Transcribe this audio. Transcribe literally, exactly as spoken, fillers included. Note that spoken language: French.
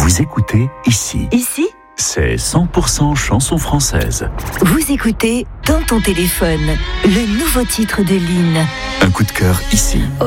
Vous écoutez ici. Ici, c'est cent pour cent chanson française. vous écoutez Dans ton téléphone, le nouveau titre de Lynn. Un coup de cœur ici.